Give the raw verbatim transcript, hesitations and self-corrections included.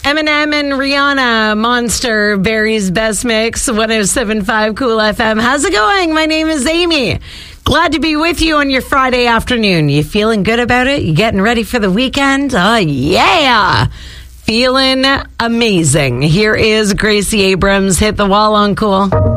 Eminem and Rihanna, Monster, Barry's Best Mix, one oh seven point five Cool F M. How's it going? My name is Amy. Glad to be with you on your Friday afternoon. You feeling good about it? You getting ready for the weekend? Oh, yeah. Feeling amazing. Here is Gracie Abrams. Hit the wall on Cool.